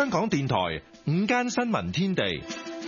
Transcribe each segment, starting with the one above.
香港電台午間新聞天地。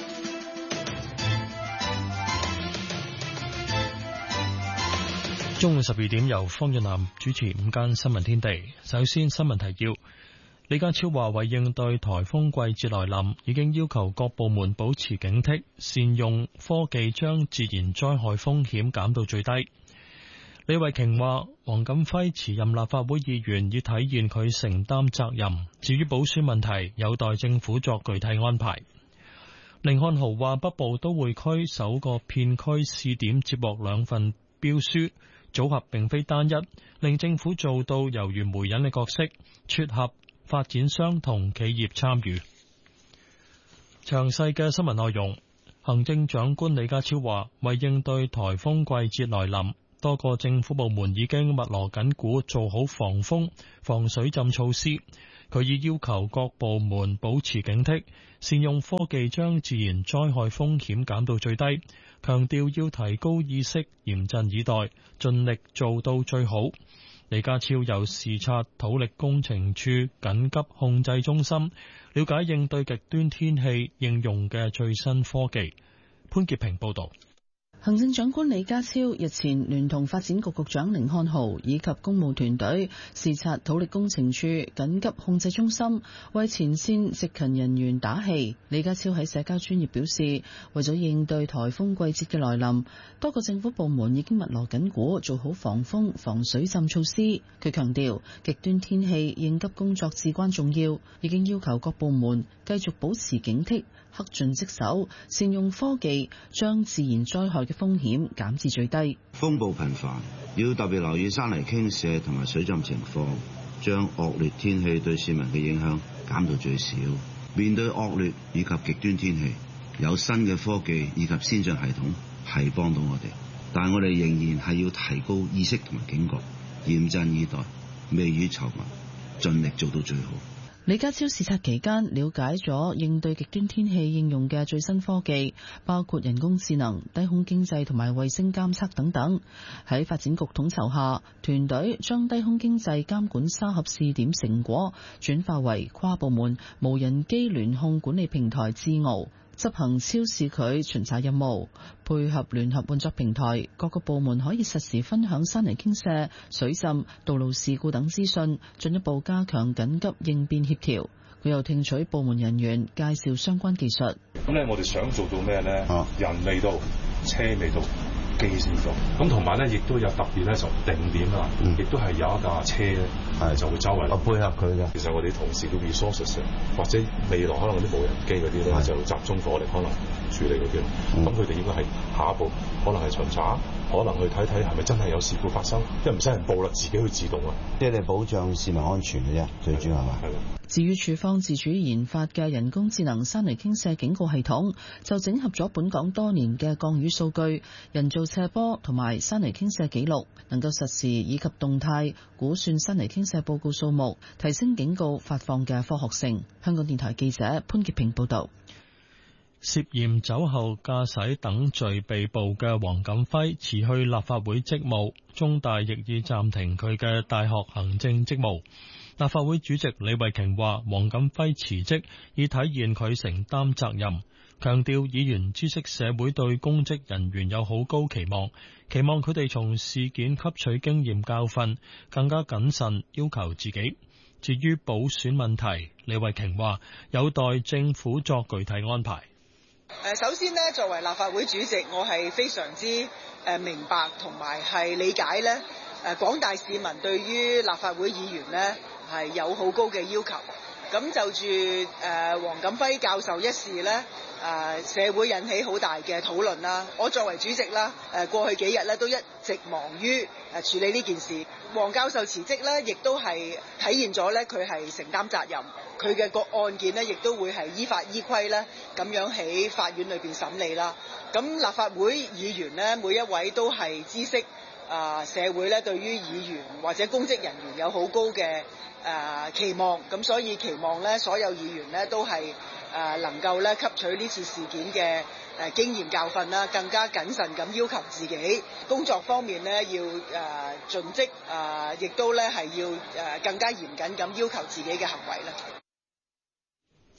中午12點由方潤南主持午間新聞天地。首先新聞提要。李家超話為應對颱風季節來臨，已經要求各部門保持警惕，善用科技將自然災害風險減到最低。李慧瓊話黃錦輝辭任立法會議員已體現佢承擔責任，至於補選問題有待政府作具體安排。甯漢豪話北部都會區首個片區試點接獲2份標書，組合並非單一，令政府做到猶如媒人嘅角色，撮合發展商同企業參與。詳細嘅新聞內容，行政長官李家超話為應對颱風季節來臨，多個政府部門已經密鑼緊鼓做好防風、防水浸措施。佢已要求各部門保持警惕，善用科技將自然災害風險減到最低，強調要提高意識，嚴陣以待，盡力做到最好。李家超又視察土力工程處緊急控制中心，了解應對極端天氣應用嘅最新科技。潘潔平報道。 行政長官李家超日前聯同發展局局長甯漢豪以及公務團隊視察土力工程處緊急控制中心，為前線值勤人員打氣。李家超喺社交專頁表示，為咗應對颱風季節嘅來臨，多個政府部門已經密鑼緊鼓做好防風、防水浸措施。佢強調，極端天氣應急工作至關重要，已經要求各部門繼續保持警惕，恪盡職守，善用科技，將自然災害嘅風險減至最低。 風暴頻繁，要特別留意山泥傾瀉同埋水浸情況，將惡劣天氣對市民嘅影響減到最少。面對惡劣以及極端天氣，有新嘅科技以及先進系統係幫到我哋，但我哋仍然係要提高意識同埋警覺，嚴陣以待，未雨綢繆，盡力做到最好。 李家超視察期間了解咗應對極端天氣應用嘅最新科技，包括人工智能、低空經濟同埋衛星監測等等。喺發展局統籌下，團隊將低空經濟監管沙盒試點成果轉化為跨部門無人機聯控管理平台智敖，執行超視距巡查任務，配合聯合運作平台，各個部門可以實時分享山泥傾瀉、水浸、道路事故等資訊，進一步加強緊急應變協調。佢又聽取部門人員介紹相關技術。 咁咧，我哋想做到咩咧？人未到，車未到，機先到。咁同埋咧，亦都有特別咧，就定點啦，亦都係有一架車咧，就會周圍我配合佢嘅。 其實我哋同事嘅 resources 或者未來可能嗰啲無人機嗰啲咧，就集中火力可能處理嗰啲。咁佢哋應該係下一步，可能係巡查，可能去睇睇係咪真係有事故發生，因為唔使人報啦，自己去自動啊。 即係你保障市民安全嘅啫，最主要係嘛？ 至於處方自主研發嘅人工智能山泥傾瀉警告系統，就整合咗本港多年嘅降雨數據、人造斜坡同埋山泥傾瀉記錄，能夠實時以及動態估算山泥傾瀉報告數目，提升警告發放嘅科學性。香港電台記者潘潔平報導。 涉嫌酒後駕駛等罪被捕嘅黃錦輝辭去立法會職務，中大亦已暫停佢嘅大學行政職務。立法會主席李慧瓊話黃錦輝辭職已體現佢承擔責任，強調議員知悉社會對公職人員有好高期望，期望佢哋從事件吸取經驗教訓，更加謹慎要求自己。至於補選問題，李慧瓊話有待政府作具體安排。 首先呢，作為立法會主席，我係非常之明白同埋係理解呢廣大市民對於立法會議員呢係有好高嘅要求。咁就住黃錦輝教授一事呢，社會引起好大嘅討論啦。我作為主席啦，過去幾日呢都一直忙於處理呢件事。黃教授辭職呢，亦都係體現咗呢佢係承擔責任。佢嘅個案件呢，亦都會係依法依規呢咁樣喺法院裏邊審理啦。咁立法會議員呢，每一位都係知悉社會呢對於議員或者公職人員有好高嘅期望，咁所以期望呢所有議員呢都係能夠呢吸取呢次事件嘅經驗教訓啦，更加謹慎咁要求自己工作方面呢要盡職，亦都呢係要更加嚴謹咁要求自己嘅行為啦。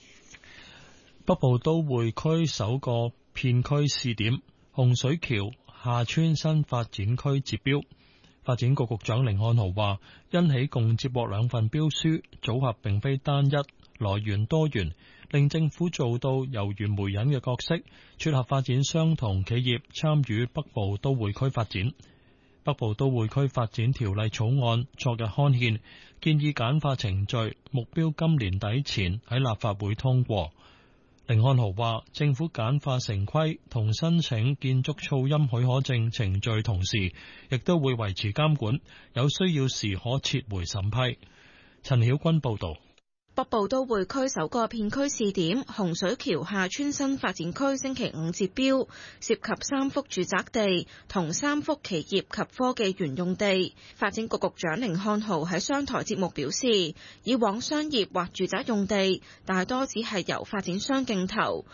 北部都會區首個片區試點洪水橋廈村新發展區截標。發展局局長甯漢豪話，因起共接獲2份標書，組合並非單一，來源多元，令政府做到猶如媒人嘅角色，撮合發展商同企業參與北部都會區發展。北部都會區發展條例草案昨日刊憲，建議簡化程序，目標今年底前喺立法會通過。甯漢豪話，政府簡化城規同申請建築噪音許可證程序，同時亦都會維持監管，有需要時可撤回審批。陳曉君報道。 北部都會區首個片區試點洪水橋廈村新發展區星期五截標，涉及3幅住宅地同3幅企業及科技園用地。發展局局長甯漢豪喺商台節目表示，以往商業或住宅用地大多只係由發展商競投，